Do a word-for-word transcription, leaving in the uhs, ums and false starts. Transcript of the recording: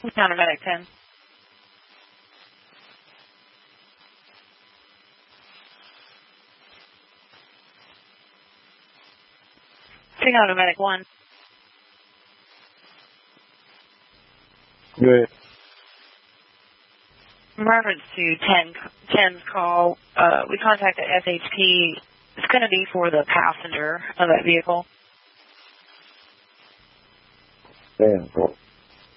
Counter Medic ten. Counter Medic one. Go ahead. In reference to ten, ten's call, uh, we contacted S H P. It's going to be for the passenger of that vehicle. Damn.